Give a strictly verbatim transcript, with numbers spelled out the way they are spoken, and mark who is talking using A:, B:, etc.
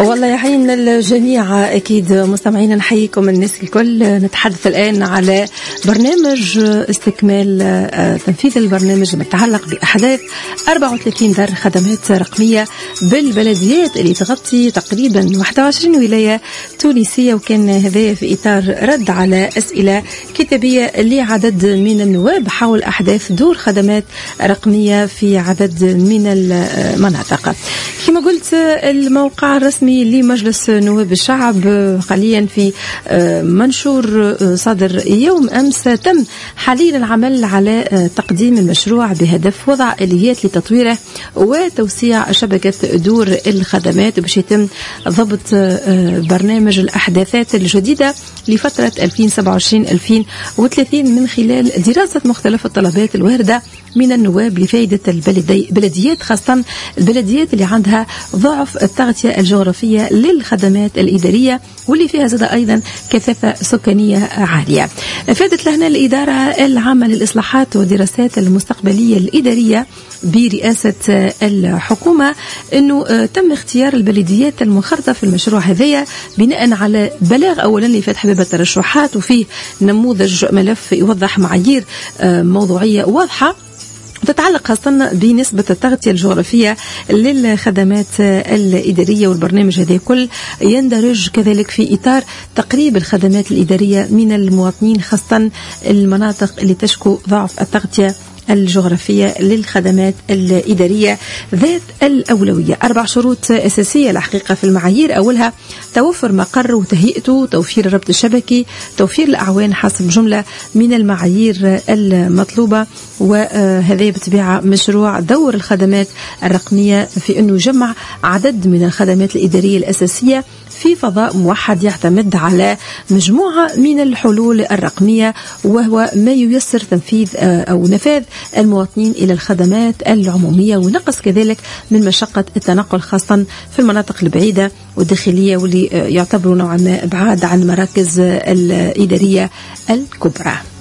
A: والله يحين الجميع. أكيد مستمعينا نحييكم الناس الكل. نتحدث الآن على برنامج استكمال تنفيذ البرنامج المتعلق بأحداث أربعة وثلاثين دار خدمات رقمية بالبلديات اللي تغطي تقريبا واحد وعشرين ولاية تونسية، وكان هذا في إطار رد على أسئلة كتابية لعدد من النواب حول أحداث دور خدمات رقمية في عدد من المناطق. كما قلت الموقع الرسمي لمجلس نواب الشعب حاليا في منشور صادر يوم أمس تم حاليا العمل على تقديم المشروع بهدف وضع آليات لتطويره وتوسيع شبكة دور الخدمات، باش يتم ضبط برنامج الأحداثات الجديدة لفترة ألفين وسبعة وعشرين ألفين وثلاثين من خلال دراسة مختلف الطلبات الواردة من النواب لفائدة البلديات، خاصة البلديات اللي عندها ضعف التغطية الجغرافية للخدمات الإدارية واللي فيها زاد أيضا كثافة سكانية عالية. فادت لهنا الإدارة العامة للإصلاحات والدراسات المستقبلية الإدارية برئاسة الحكومة أنه تم اختيار البلديات المنخرطة في المشروع هذايا بناء على بلاغ أولا لفتح باب الترشحات، وفيه نموذج ملف يوضح معايير موضوعية واضحة تتعلق خاصة بنسبة التغطية الجغرافية للخدمات الإدارية. والبرنامج هذا كل يندرج كذلك في إطار تقريب الخدمات الإدارية من المواطنين، خاصة المناطق اللي تشكو ضعف التغطية الجغرافية للخدمات الإدارية ذات الأولوية. أربع شروط أساسية الحقيقة في المعايير، أولها توفر مقر وتهيئته، توفير الربط الشبكي، توفير الأعوان حسب جملة من المعايير المطلوبة. وهذا بطبيعة مشروع دور الخدمات الرقمية في أنه يجمع عدد من الخدمات الإدارية الأساسية في فضاء موحد يعتمد على مجموعة من الحلول الرقمية، وهو ما ييسر تنفيذ أو نفاذ المواطنين إلى الخدمات العمومية، ونقص كذلك من مشقة التنقل خاصة في المناطق البعيدة والداخلية واللي يعتبروا نوعا ما بعاد عن المراكز الإدارية الكبرى.